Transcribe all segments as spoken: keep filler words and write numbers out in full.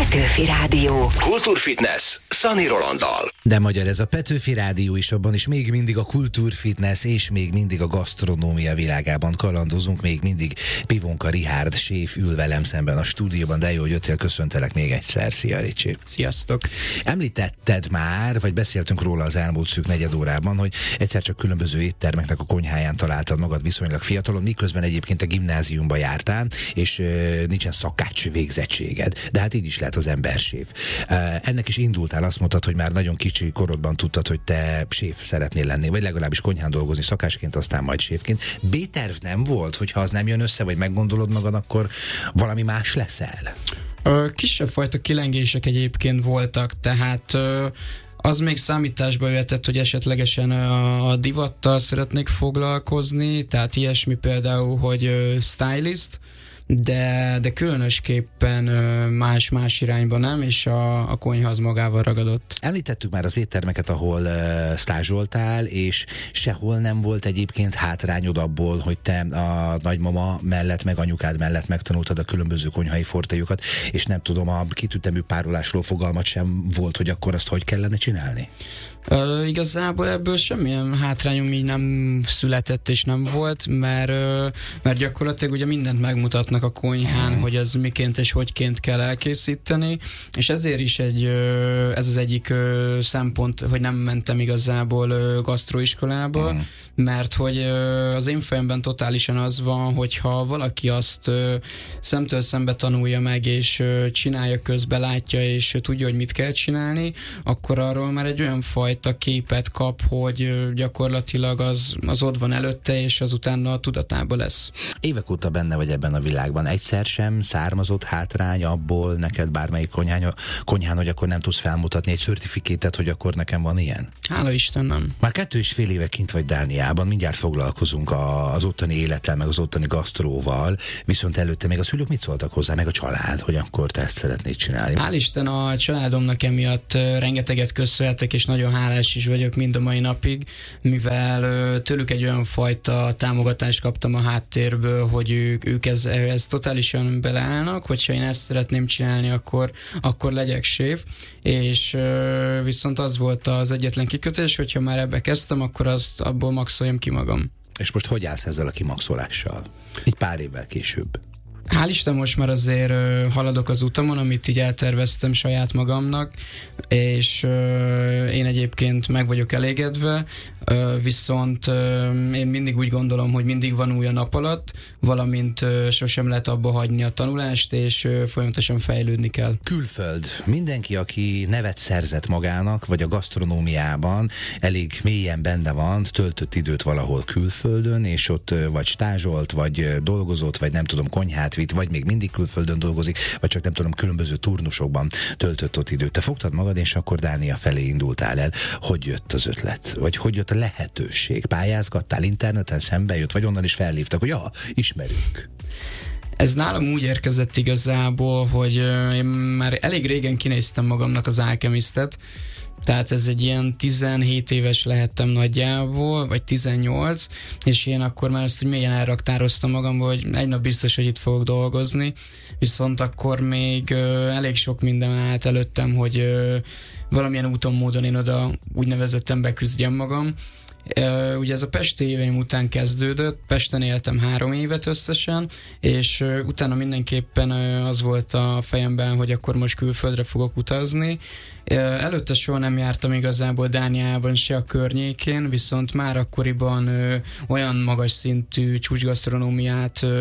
Petőfi Rádió. Kultúrfitness Szani Rolanddal. De magyar ez a Petőfi Rádió is, abban is még mindig a kultúrfitness és még mindig a gasztronómia világában kalandozunk, még mindig Pivonka Richárd séf ül velem szemben a stúdióban, de jó, hogy jöttél, köszöntelek még egyszer. Szia, Ricsi. Sziasztok. Említetted már, vagy beszéltünk róla az elmúlt szűk negyed órában, hogy egyszer csak különböző éttermeknek a konyháján találtad magad viszonylag fiatalon, miközben egyébként a gimnáziumba jártál, és uh, nincsen szakács végzettséged, de hát így is lehet az ember séf. Uh, ennek is indultál, azt mondtad, hogy már nagyon kicsi korodban tudtad, hogy te séf szeretnél lenni, vagy legalábbis konyhán dolgozni szakásként, aztán majd séfként. B-terv nem volt, hogyha az nem jön össze, vagy meggondolod magad, akkor valami más leszel? Ö, kisebb fajta kilengések egyébként voltak, tehát ö, az még számításba jöhetett, hogy esetlegesen a divattal szeretnék foglalkozni, tehát ilyesmi például, hogy stylist, de, de különösképpen más-más irányba nem, és a, a konyha az magával ragadott. Említettük már az éttermeket, ahol uh, stázsoltál, és sehol nem volt egyébként hátrányod abból, hogy te a nagymama mellett, meg anyukád mellett megtanultad a különböző konyhai fortéjukat, és nem tudom, a kitütemű párolásról fogalmat sem volt, hogy akkor azt hogy kellene csinálni? Uh, igazából ebből semmilyen hátrányom így nem született és nem volt, mert, uh, mert gyakorlatilag ugye mindent megmutatnak a konyhán, hmm. hogy az miként és hogyként kell elkészíteni, és ezért is egy, uh, ez az egyik uh, szempont, hogy nem mentem igazából uh, gasztroiskolába, hmm. mert hogy uh, az én fejemben totálisan az van, hogyha valaki azt uh, szemtől szembe tanulja meg, és uh, csinálja közben, látja, és uh, tudja, hogy mit kell csinálni, akkor arról már egy olyan fajta a képet kap, hogy gyakorlatilag az, az ott van előtte, és azután a tudatában lesz. Évek óta benne vagy ebben a világban. Egyszer sem származott hátrány abból neked bármelyik konyhán, konyhán, hogy akkor nem tudsz felmutatni egy certifikétet, hogy akkor nekem van ilyen? Hála Isten, nem. Már kettő és fél éve kint vagy Dániában, mindjárt foglalkozunk a, az ottani élettel, meg az ottani gasztróval, viszont előtte még a szülők mit szóltak hozzá, meg a család, hogy akkor te ezt szeretnéd csinálni? Hál' Isten, a családomnak emiatt rengeteget köszönhetek, és nagyon hálás is vagyok mind a mai napig, mivel tőlük egy olyan fajta támogatást kaptam a háttérből, hogy ők, ők ez, ez totálisan beleállnak, hogyha én ezt szeretném csinálni, akkor, akkor legyek séf, és viszont az volt az egyetlen kikötés, hogyha már ebbe kezdtem, akkor azt abból maxoljam ki magam. És most hogy állsz ezzel a kimaxolással? Egy pár évvel később. Hál' Isten, most már azért ö, haladok az utamon, amit így elterveztem saját magamnak, és ö, én egyébként meg vagyok elégedve, ö, viszont ö, én mindig úgy gondolom, hogy mindig van új a nap alatt, valamint ö, sosem lehet abba hagyni a tanulást, és ö, folyamatosan fejlődni kell. Külföld. Mindenki, aki nevet szerzett magának, vagy a gasztronómiában elég mélyen benne van, töltött időt valahol külföldön, és ott ö, vagy stázsolt, vagy ö, dolgozott, vagy nem tudom, konyhát vitt, vagy még mindig külföldön dolgozik, vagy csak nem tudom, különböző turnusokban töltött ott időt. Te fogtad magad, és akkor Dánia felé indultál el. Hogy jött az ötlet? Vagy hogy jött a lehetőség? Pályázgattál, interneten szembe jött, vagy onnan is felhívtak, hogy ja, ismerünk. Ez nálam úgy érkezett igazából, hogy én már elég régen kinéztem magamnak az Alchemistet, tehát ez egy ilyen tizenhét éves lehettem nagyjából, vagy tizennyolc, és én akkor már ezt úgy mélyen elraktároztam magamból, hogy egy nap biztos, hogy itt fogok dolgozni, viszont akkor még ö, elég sok minden állt előttem, hogy ö, valamilyen úton, módon én oda úgynevezetten beküzdjem magam. Uh, ugye ez a pesti éveim után kezdődött, Pesten éltem három évet összesen, és uh, utána mindenképpen uh, az volt a fejemben, hogy akkor most külföldre fogok utazni. Uh, előtte soha nem jártam igazából Dániában, se a környékén, viszont már akkoriban uh, olyan magas szintű csúcsgasztronómiát uh,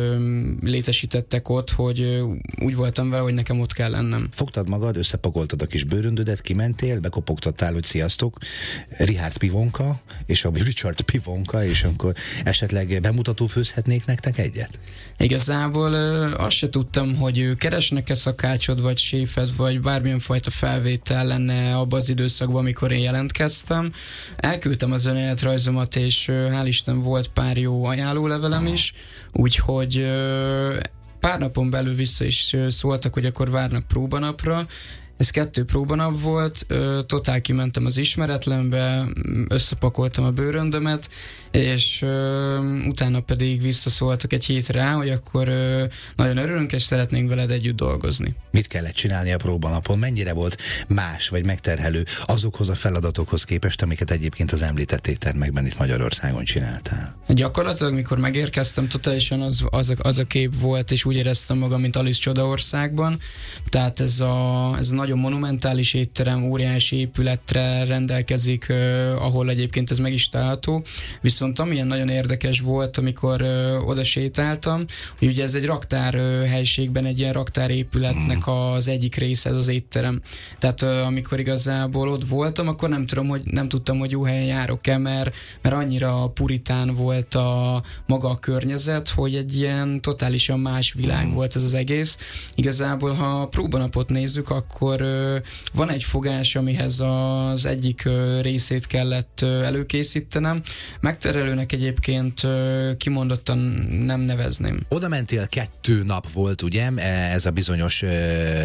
létesítettek ott, hogy uh, úgy voltam vele, hogy nekem ott kell lennem. Fogtad magad, összepakoltad a kis bőröndödet, kimentél, bekopogtattál, hogy sziasztok, Richárd Pivonka, és a Richard Pivonka, és akkor esetleg bemutató főzhetnék nektek egyet? Igazából ö, azt se tudtam, hogy keresnek-e szakácsot, vagy séfet, vagy bármilyen fajta felvétel lenne abban az időszakban, amikor én jelentkeztem. Elküldtem az önéletrajzomat, és ö, hál' Isten volt pár jó ajánlólevelem is, úgyhogy ö, pár napon belül vissza is szóltak, hogy akkor várnak próbanapra, Ez kettő próbanap volt, ö, totál kimentem az ismeretlenbe, összepakoltam a bőröndömet, és ö, utána pedig visszaszóltak egy hétre rá, hogy akkor ö, nagyon örülünk, és szeretnénk veled együtt dolgozni. Mit kellett csinálni a próbanapon? Mennyire volt más vagy megterhelő azokhoz a feladatokhoz képest, amiket egyébként az említett éttermekben itt Magyarországon csináltál? Gyakorlatilag, mikor megérkeztem, totálisan az, az, a, az a kép volt, és úgy éreztem magam, mint Alice Csodaországban. Tehát ez a, ez a nagyon monumentális étterem, óriási épületre rendelkezik, eh, ahol egyébként ez meg is található. Viszont amilyen nagyon érdekes volt, amikor eh, oda sétáltam, hogy ugye ez egy raktár eh, helységben, egy ilyen raktárépületnek az egyik része, ez az étterem. Tehát eh, amikor igazából ott voltam, akkor nem tudom, hogy nem tudtam, hogy jó helyen járok-e, mert, mert annyira puritán volt a maga a környezet, hogy egy ilyen totálisan más világ volt ez az egész. Igazából, ha a próbanapot nézzük, akkor ö, van egy fogás, amihez az egyik ö, részét kellett ö, előkészítenem. Megterelőnek egyébként ö, kimondottan nem nevezném. Oda mentél, kettő nap volt, ugye? Ez a bizonyos ö,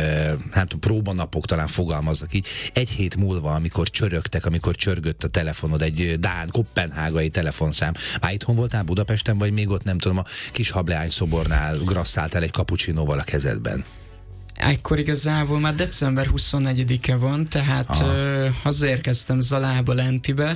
nem tudom, próbanapok, talán fogalmazzak így. Egy hét múlva, amikor csörögtek, amikor csörgött a telefonod, egy dán, koppenhágai telefonszám. Már itthon voltál Budapesten, vagy még ott, nem tudom, a kis hableány szobornál grasszáltál egy kapucsinóval a kezedben? Ekkor igazából már december huszonnegyedike van, tehát ö, hazaérkeztem Zalába, Lentibe,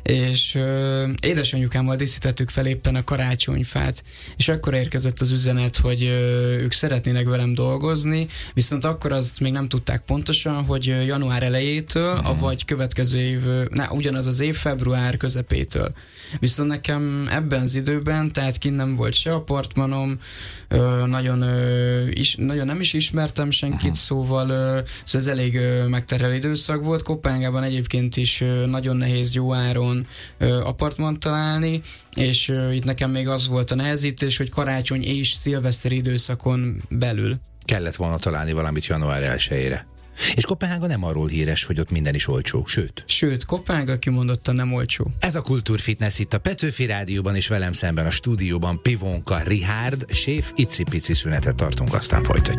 és ö, édesanyukámmal díszítettük fel éppen a karácsonyfát, és akkor érkezett az üzenet, hogy ö, ők szeretnének velem dolgozni, viszont akkor azt még nem tudták pontosan, hogy január elejétől, mm. avagy következő év, ne, ugyanaz az év február közepétől. Viszont nekem ebben az időben, tehát kint nem volt se apartmanom, ö, nagyon, ö, is, nagyon nem is ismertem senkit, szóval, ö, szóval ez elég ö, megterhelő időszak volt. Koppenhágában egyébként is ö, nagyon nehéz jó áron ö, apartmant találni, és ö, itt nekem még az volt a nehezítés, hogy karácsony és szilveszter időszakon belül. Kellett volna találni valamit január elsejére. És Koppenhága nem arról híres, hogy ott minden is olcsó, sőt. Sőt, Koppenhága kimondottan nem olcsó. Ez a Kultúrfitness itt a Petőfi Rádióban, és velem szemben a stúdióban Pivonka Richárd, séf, icipici szünetet tartunk, aztán folytatjuk.